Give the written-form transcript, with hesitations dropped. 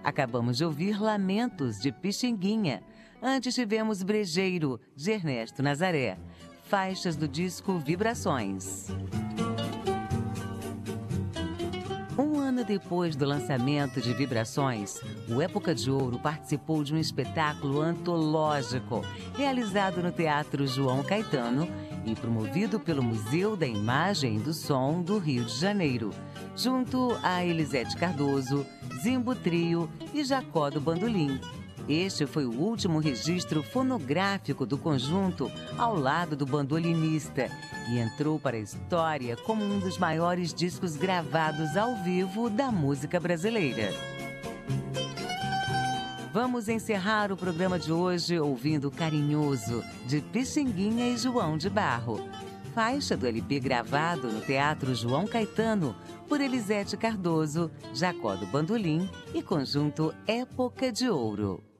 Acabamos de ouvir Lamentos, de Pixinguinha. Antes tivemos Brejeiro, de Ernesto Nazaré. Faixas do disco Vibrações. Um ano depois do lançamento de Vibrações, o Época de Ouro participou de um espetáculo antológico, realizado no Teatro João Caetano e promovido pelo Museu da Imagem e do Som do Rio de Janeiro, junto a Elisete Cardoso, Zimbo Trio e Jacó do Bandolim. Este foi o último registro fonográfico do conjunto ao lado do bandolinista e entrou para a história como um dos maiores discos gravados ao vivo da música brasileira. Vamos encerrar o programa de hoje ouvindo Carinhoso, de Pixinguinha e João de Barro. Faixa do LP gravado no Teatro João Caetano por Elisete Cardoso, Jacó do Bandolim e conjunto Época de Ouro.